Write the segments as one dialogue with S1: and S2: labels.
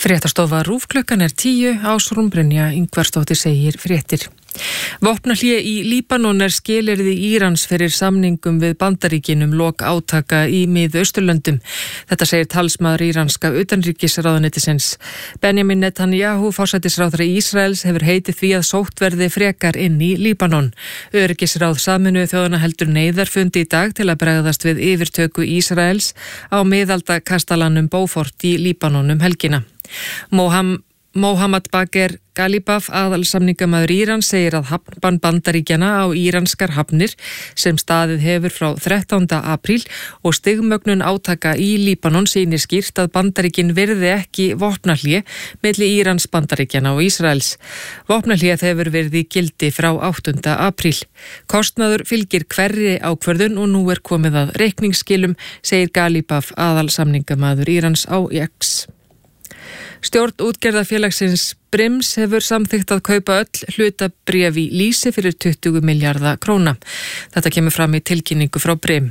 S1: Fréttastofa RÚV klukkan 10, Ásrún Brynja Ingvarsdóttir segir fréttir. Vopnahlé í Líbanon skilyrði Írans fyrir samningum við Bandaríkin lok átaka í Mið-Austurlöndum. Þetta segir talsmaður íranska utanríkisráðuneytisins. Benjamin Netanyahu, forsætisráðherra Ísraels, hefur heitið því að sótt verði frekar inn í Líbanon. Öryggisráð Sameinuðu þjóðanna heldur neyðarfundi í dag til að bregðast við yfirtöku Ísraels á miðaldakastalanum Beaufort í Líbanon helgina. Mohammad Bagher Ghalibaf, aðalsamningamaður Írans, segir að hafnbann Bandaríkjanna á íranskar hafnir sem staðið hefur frá 13. apríl og stigmögnun átaka í Líbanon sýnir skýrt að Bandaríkin virði ekki vopnahlé milli Írans, Bandaríkjanna og Ísraels. Vopnahlé hefur verið í gildi frá 8. apríl. Kostnaður fylgir hverri ákvörðun og nú komið að reikningsskilum, segir Ghalibaf, aðalsamningamaður Írans á X. Stjórn útgerðarfélagsins Brims hefur samþykkt að kaupa öll hlutabréf í Lýsi fyrir 20 milljarða króna. Þetta kemur fram í tilkynningu frá Brim.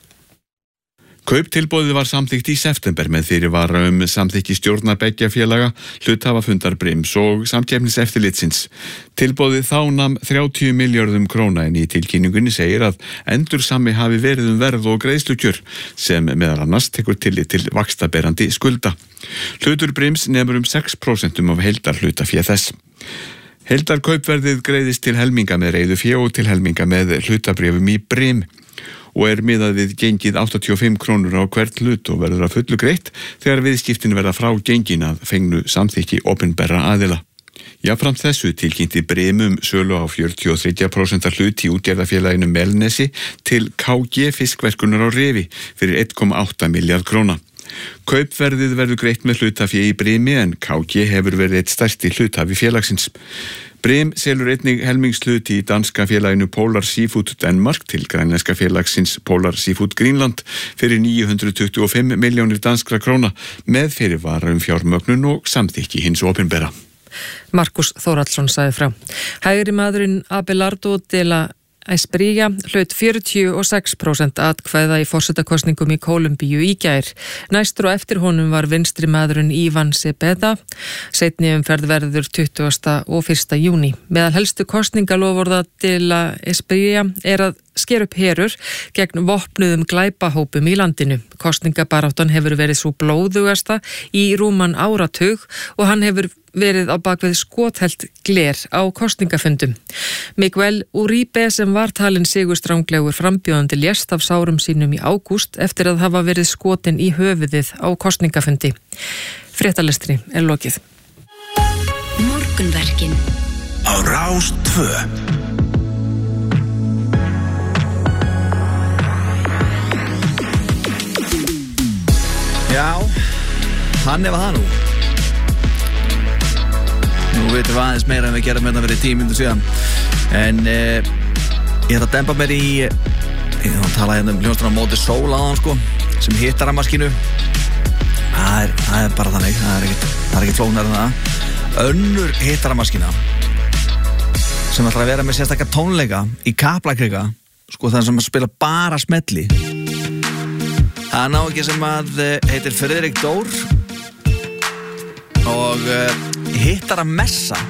S2: Kauptilboðið var samþykkt í september með fyrirvara samþykki stjórnar beggja félaga, hluthafafundar Brims og samkeppniseftirlitsins. Tilboðið þá nam 30 milljörðum króna en í tilkynningunni segir að endursami hafi verið verð og greiðslukjör sem meðal annars tekur tillit til vaxtaberandi skulda. Hlutur Brims nemur 6% af heildarhlutafé þess. Heildarkaupverðið greiðist til helminga með reiðufé og til helminga með hlutabréfum í Brim og miðað við gengið 85 krónur á hvern hlut og verður að fullu greitt þegar viðskiptin verða frá gengin að fengnu samþykki opinberra aðila. Jafnframt þessu tilkynnti Brim sölu á 43% hlut í útgerðarfélaginu Melnesi til KG fiskverkunar á Rifi fyrir 1,8 milljarð króna. Kaupverðið verður greitt með hlutafé í Brimi en KG hefur verið eitt stærsti hluthafi félagsins. Brim selur einnig helmingshlut í danska félaginu Polar Seafood Denmark til grænlenska félagsins Polar Seafood Greenland fyrir 925 milljónir danskra króna með fyrirvara fjármögnun og samþykki hins opinbera.
S1: Markus Þórhallsson sagði frá. Hægri maðurinn Abelardo de la Espriella hlaut 46% atkvæða í forsetakosningum í Kólumbíu í gær. Næstur og eftir honum var vinstri maðurinn Ivan Cepeda. Seinni umferð verður 20. og 1. júní. Meðal helstu kosningaloforða de la Espriella að sker upp herur gegn vopnuðum glæpahópum í landinu. Kosningabaráttan hefur verið svo blóðugasta í rúman áratug og hann hefur verið á bakvið skothelt gler á kosningafundum. Miguel Uribe sem var talinn sigurstranglegur frambjóðandi lést af sárum sínum í ágúst eftir að hafa verið skotin í höfuðið á kosningafundi. Fréttalestri lokið.
S3: Morgunverkin
S4: á Rás 2.
S5: Já, hann var það nú. Nú veitum við aðeins meira en við gerum hérna fyrir 10 mínútur síðan. En ég ætla að dempa mér í, ég tala hérna hljómsveitina Móti Sól áðan sko, sem hittar að maskínu. Það er bara þannig, það er ekkert flóknara en það. Önnur hittar að maskína sem ætlar að vera með sérstakka tónleika í Kaplakrika, sko þannig sem að spila bara smelli. Það er náungi sem að heitir Friðrik Dór og hittar að messa